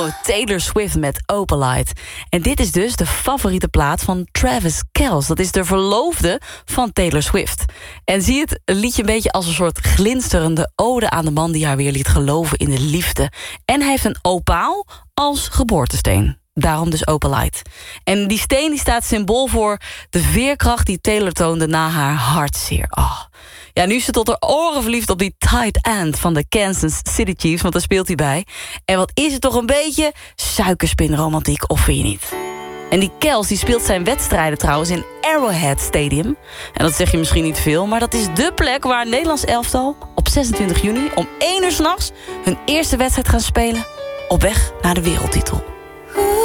Taylor Swift met Opalite. En dit is dus de favoriete plaat van Travis Kelce. Dat is de verloofde van Taylor Swift. En zie het liedje een beetje als een soort glinsterende ode aan de man die haar weer liet geloven in de liefde. En hij heeft een opaal als geboortesteen. Daarom dus Opalite. En die steen die staat symbool voor de veerkracht die Taylor toonde na haar hartzeer. Oh. Ja, nu is ze tot haar oren verliefd op die tight end van de Kansas City Chiefs, want daar speelt hij bij. En wat is het toch een beetje suikerspinromantiek, of vind je niet? En die Kelce die speelt zijn wedstrijden trouwens in Arrowhead Stadium. En dat zeg je misschien niet veel, maar dat is dé plek waar het Nederlands elftal op 26 juni om 1 uur 's nachts hun eerste wedstrijd gaan spelen op weg naar de wereldtitel.